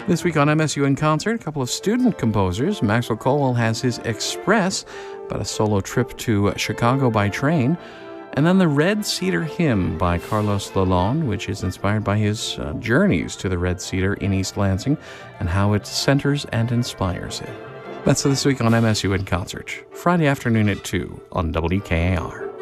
This week on MSU in Concert, a couple of student composers. Maxwell Colwell has his Express, about a solo trip to Chicago by train. And then the Red Cedar Hymn by Carlos Lalonde, which is inspired by his journeys to the Red Cedar in East Lansing and how it centers and inspires him. That's this week on MSU in Concert, Friday afternoon at 2 on WKAR.